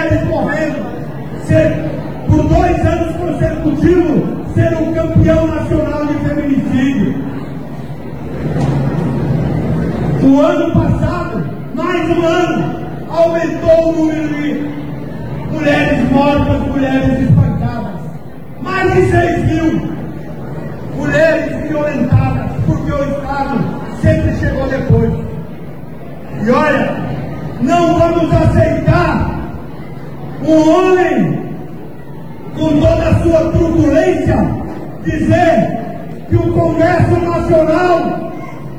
mulheres morrendo, por 2 anos consecutivos, ser um campeão nacional de feminicídio. O ano passado, mais um ano, aumentou o número de mulheres mortas, mulheres espancadas. Mais de 6.000 mulheres violentadas, porque o Estado sempre chegou depois. E olha, não vamos aceitar um homem com toda a sua turbulência dizer que o Congresso Nacional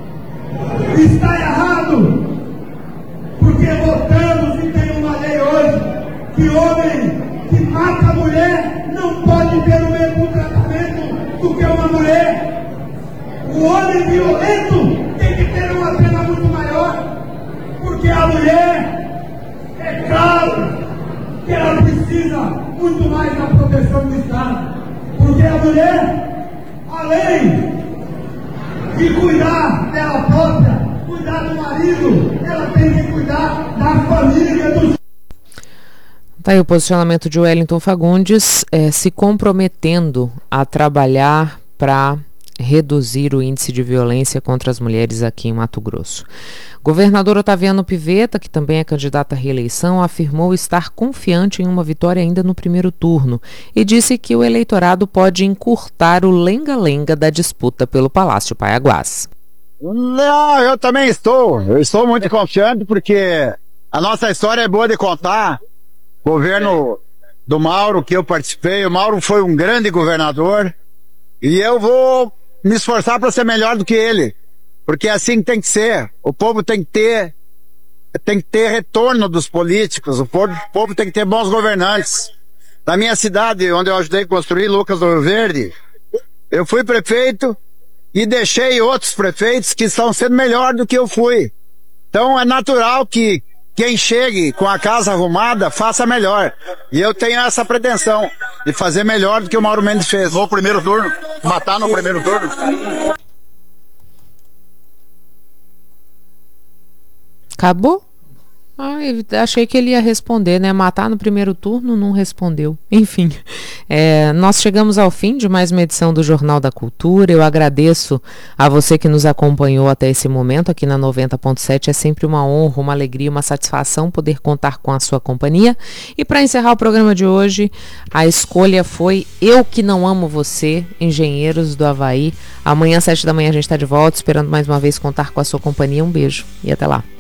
está errado, porque votamos e tem uma lei hoje que homem que mata a mulher não pode ter o mesmo tratamento do que uma mulher. O homem violento tem que ter uma pena muito maior, porque a mulher, é claro que ela precisa muito mais da proteção do Estado, porque a mulher, além de cuidar dela própria, cuidar do marido, ela tem que cuidar da família, dos... Tá aí o posicionamento de Wellington Fagundes, se comprometendo a trabalhar para reduzir o índice de violência contra as mulheres aqui em Mato Grosso. Governador Otaviano Pivetta, que também é candidato à reeleição, afirmou estar confiante em uma vitória ainda no primeiro turno e disse que o eleitorado pode encurtar o lenga-lenga da disputa pelo Palácio Paiaguás. Não, eu também estou. Eu estou muito confiante porque a nossa história é boa de contar. Governo do Mauro, que eu participei, o Mauro foi um grande governador e eu vou me esforçar para ser melhor do que ele, porque é assim que tem que ser. O povo tem que ter retorno dos políticos, o povo tem que ter bons governantes. Na minha cidade, onde eu ajudei a construir, Lucas do Rio Verde, eu fui prefeito e deixei outros prefeitos que estão sendo melhor do que eu fui. Então é natural que quem chegue com a casa arrumada faça melhor. E eu tenho essa pretensão de fazer melhor do que o Mauro Mendes fez. No primeiro turno? Matar no primeiro turno? Acabou? Eu achei que ele ia responder, né? Matar no primeiro turno, não respondeu. Enfim, nós chegamos ao fim de mais uma edição do Jornal da Cultura. Eu agradeço a você que nos acompanhou até esse momento aqui na 90.7. É sempre uma honra, uma alegria, uma satisfação poder contar com a sua companhia. E para encerrar o programa de hoje, a escolha foi Eu Que Não Amo Você, Engenheiros do Havaí. Amanhã, às 7 da manhã, a gente está de volta, esperando mais uma vez contar com a sua companhia. Um beijo e até lá.